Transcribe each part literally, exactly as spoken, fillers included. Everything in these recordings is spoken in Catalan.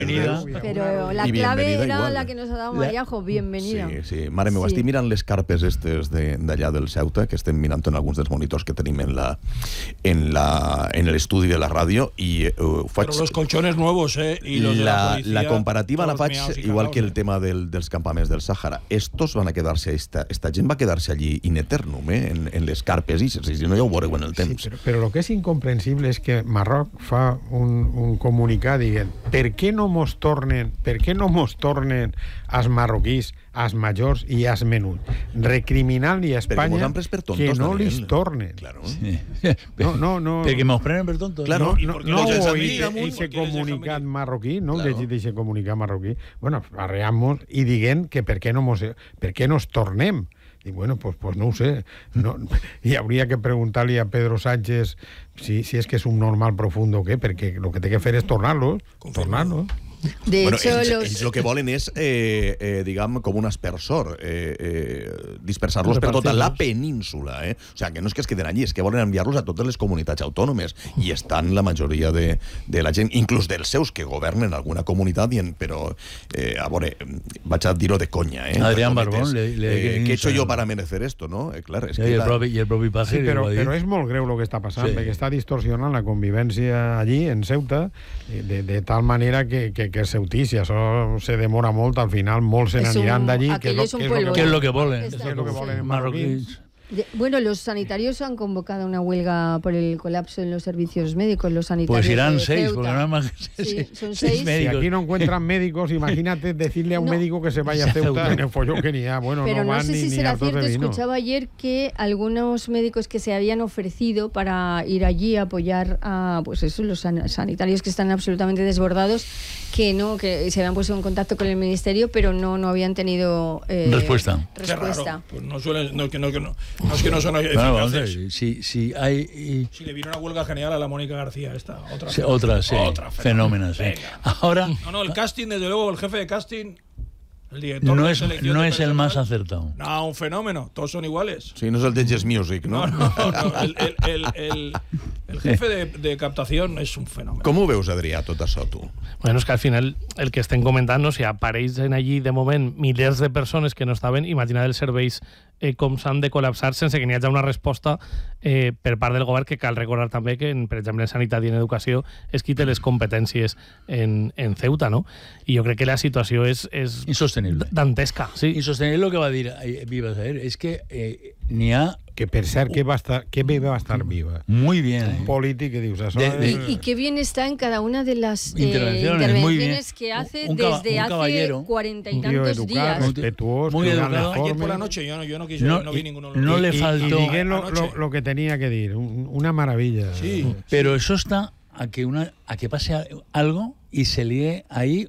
Pero la clave era igual. La que nos ha dado Mariajo, bienvenida. Sí, sí. Mare meva, sí. Estic mirant les carpes estes d'allà de, del Ceuta, que estem mirant en alguns dels monitors que tenim en la en la en l'estudi de la ràdio, i uh, faig... Però los colchones nuevos, eh? Y los de la, la policía... La comparativa la faig igual cagados, que el tema del, dels campaments del Sàhara. Estos van a quedar-se, esta, esta gent va quedar-se allí in eternum, eh? En, en les carpes, i si no ja ho veureu en el temps. Sí, però, però lo que és incomprensible és que Marroc fa un, un comunicat dient per què no mos tornen per què no mos tornen als marroquís, als majors i als menuts, recriminant-li a Espanya tontos, que no Daniel. Lis tornen. Claro. Sí. No, no, no. Perquè mos prenen per tontos. Claro, no, no, no, no ho oí ese ese comunicat marroquí, no? Claro. Llegit ese comunicat marroquí. Bueno, arreamos i diguem que per què no mos, per què nos tornem. I bueno, pues, pues no ho sé. No, y habría que preguntarle a Pedro Sánchez si, si es que es un normal profundo o qué, perquè lo que té que fer és tornar-los. Tornar-los. De bueno, hecho, ells, los... ells lo que volen és, eh, eh, diguem, com un aspersor, eh, eh, dispersar-los per tota la península. Eh? O sigui, que no és que es queden allí, és que volen enviar-los a totes les comunitats autònomes. I estan la majoria de, de la gent, inclús dels seus que governen alguna comunitat, dient, però, eh, a veure, vaig a dir-ho de conya. Eh? Adrián Barbón, le, le, eh, ¿qué he hecho yo para merecer esto? ¿no? Eh, clar, és sí, que i, el la... propi, I el propi Pajero. Sí, però, però és molt greu el que està passant, sí. Perquè està distorsionant la convivència allí, en Ceuta, de, de tal manera que, que que els ceutís, si això se demora molt, al final molts se n'aniran d'allí. ¿Qué es lo que volen? ¿Qué es lo que volen? Marroquíes. Bueno, los sanitarios han convocado una huelga por el colapso en los servicios médicos. Los sanitarios pues irán de seis, Ceuta. porque no hay más que sí, seis, son seis, seis médicos. Si aquí no encuentran médicos, imagínate decirle a un no. médico que se vaya a Ceuta en el follón que ni ha. Bueno, pero no, no van sé ni, si ni será hartos cierto. de vino. Escuchaba ayer que algunos médicos que se habían ofrecido para ir allí a apoyar a pues eso, los san- sanitarios que están absolutamente desbordados, que no, que se habían puesto en contacto con el ministerio, pero no, no habían tenido eh, respuesta. respuesta. Pues no suelen, no, que no, que no, no es que no son bueno, vamos a ver, si, si hay... Y... Si le vino una huelga general a la Mónica García, esta, otra. Sí, otra, sí. Otra fenómena, sí. Ahora... No, no, el casting, desde luego, el jefe de casting... El director no de es, selección no de es el personal. más acertado. No, un fenómeno. Todos son iguales. Sí, no es el de Jazz Music, ¿no? No, no, no. El, el, el, el, el jefe de, de captación es un fenómeno. Com ho veus, Adrià, tot això, tu? Bueno, és que al final el que estem comentant, no? Si apareixen allí de moment milers de persones que no estaven, imagina't els serveis eh, com s'han de col·lapsar sense que n'hi hagi una resposta eh, per part del govern, que cal recordar també que, en, per exemple, en sanitat i en educació és qui té les competències en, en Ceuta, no? I jo crec que la situació és, és insostenible. Dantesca, sí. Insostenible lo que va a dir Viva Saer és que eh, n'hi ha... Que per cert, que va estar, que bé va estar viva. Muy bien. Un polític que dius, això de, de, és... Y, y qué bien está en cada una de las eh, intervenciones, intervenciones que hace un, un desde un hace cuarenta y tantos educado, días. Respetuoso, muy educado. Ayer por la noche yo no, yo no, quise, no, no vi ninguno. No y, le faltó... Y, y digué lo, lo, lo que tenía que decir, una maravilla. Sí. Pero eso está a que, una, a que pase algo y se líe ahí...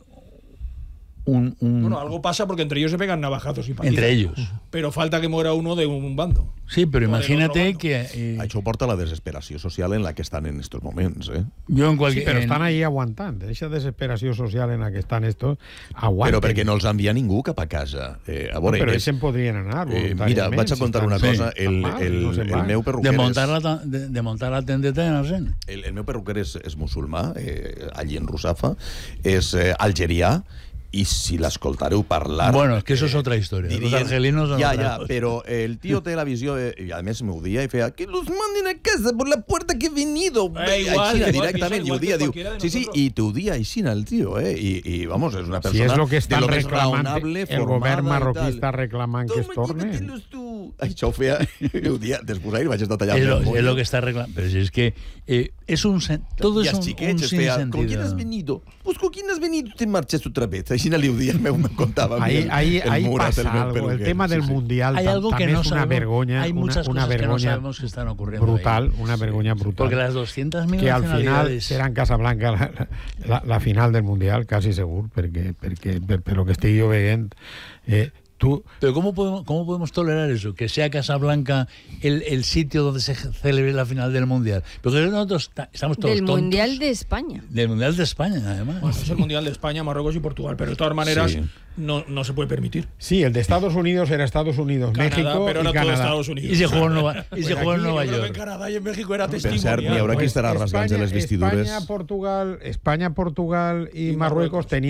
Un, un... Bueno, algo pasa porque entre ellos se pegan navajazos y palizas. Entre ellos. Pero falta que muera uno de un bando. Sí, pero no imagínate que... Eh... Això porta la desesperació social en la que estan en estos moments, eh? Jo en qualque... Sí, però en... estan ahí aguantant. Eixa desesperació social en la que estan estos, aguanten. Però perquè no els envia ningú cap a casa. Eh, a veure, no, però és... ells se'n podrien anar eh, Mira, vaig a contar una cosa. Sí. El, el, el, el meu perruquer de montar és... la, de, de montar la tendeta en Arsène. El, el meu perruquer és, és musulmà, eh, allí en Rusafa, és eh, algerià, y si l'escoltareu parlar... Bueno, es que eso es otra historia. Dirien, los argelinos son ya, otra ya, cosa. pero el tío de la visión, eh, y además me udía y fea, que los manden a casa por la puerta que he venido. Eh, igual, China, igual, directamente, igual y udía, diu, de sí, sí, y te udía y China el tío, eh, y, y vamos, es una persona si és lo que de lo més reclamant, raonable, el govern marroquí i està reclamant que es torne. Això ho feia, ho dia, després ahir vaig estar tallant. Es lo, es lo que está reclamando. Pero si es que eh, es un... Sen... Todo y es un, chiquets, un feia, sinsentido. ¿con quién has venido? Pues con quién has venido te marchas otra vez. Així li ho dia, me contava. Ahí, ahí, el ahí Murat, pasa el algo. peluquer. El tema del sí, sí. Mundial hay algo que también no es una sabemos, vergonya, hay muchas una, una cosas vergonya que no sabemos que están ocurriendo brutal, ahí. una vergonya brutal. Porque las doscientas mil que al final nacionalidades... serà en Casablanca la, la, la final del Mundial, quasi segur, perquè, perquè per, per lo que estic jo veient... Eh, Tú... Pero ¿cómo podemos, ¿cómo podemos tolerar eso? Que sea Casablanca el, el sitio donde se celebre la final del Mundial. Porque nosotros estamos todos Del tontos. Mundial de España. Del Mundial de España, además. Bueno, es el Mundial de España, Marruecos y Portugal, pero de todas maneras sí. no, no se puede permitir. Sí, el de Estados Unidos era Estados Unidos, Canadá, México pero era y todo Canadá. Estados Unidos. Y se jugó en Nueva, y Pues se jugó en aquí, Nueva Yo creo que York. en Canadá y en México era Per cert, n'hi testimonial. haurà qui estarà España, rasgant-se les vestidures. España, Portugal, España, Portugal y, Y Marruecos Marruecos. tenían